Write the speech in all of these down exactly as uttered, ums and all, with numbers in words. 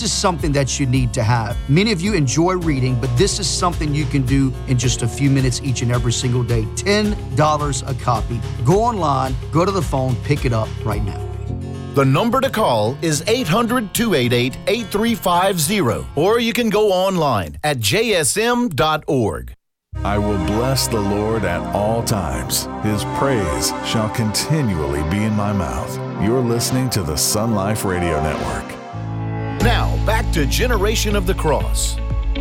this is something that you need to have. Many of you enjoy reading, but this is something you can do in just a few minutes each and every single day. ten dollars a copy. Go online, go to the phone, pick it up right now. The number to call is eight hundred, two eight eight, eight three five zero, or you can go online at j s m dot org. I will bless the Lord at all times. His praise shall continually be in my mouth. You're listening to the Sun Life Radio Network. Now, back to Generation of the Cross.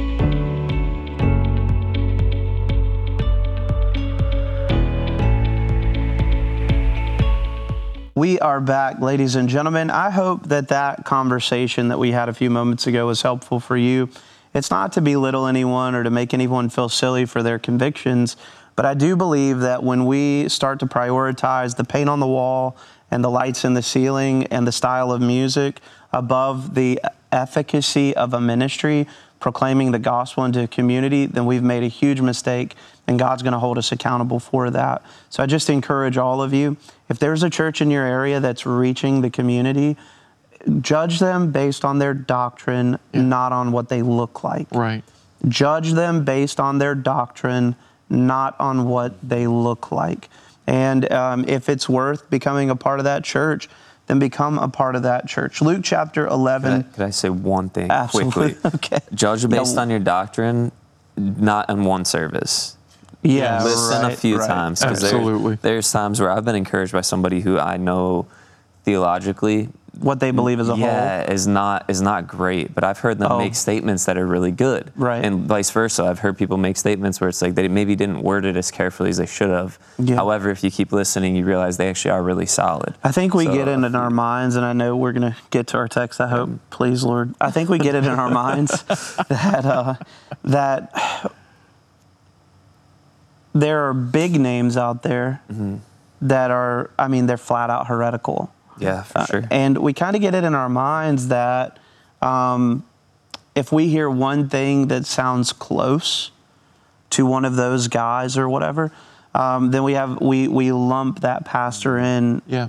We are back, ladies and gentlemen. I hope that that conversation that we had a few moments ago was helpful for you. It's not to belittle anyone or to make anyone feel silly for their convictions, but I do believe that when we start to prioritize the paint on the wall and the lights in the ceiling and the style of music above the efficacy of a ministry proclaiming the gospel into a community, then we've made a huge mistake, and God's going to hold us accountable for that. So I just encourage all of you, if there's a church in your area that's reaching the community, judge them based on their doctrine, yeah. not on what they look like. Right. Judge them based on their doctrine, not on what they look like. And um, if it's worth becoming a part of that church, then become a part of that church. Luke chapter eleven. Could I, could I say one thing Absolutely. quickly? Okay. Judge based Yeah. on your doctrine, not in one service. Yeah, Listen right, a few right. times. 'cause Absolutely. There, there's times where I've been encouraged by somebody who I know theologically, what they believe as a yeah, whole. is not is not great. But I've heard them Oh. make statements that are really good, Right. and vice versa. I've heard people make statements where it's like they maybe didn't word it as carefully as they should have. Yeah. However, if you keep listening, you realize they actually are really solid. I think we So, get it in our minds, and I know we're going to get to our text, I hope. Please, Lord. I think we get it in our minds that uh, that there are big names out there Mm-hmm. that are, I mean, they're flat out heretical. Yeah, for sure. Uh, and we kind of get it in our minds that um, if we hear one thing that sounds close to one of those guys or whatever, um, then we have we we lump that pastor in Yeah.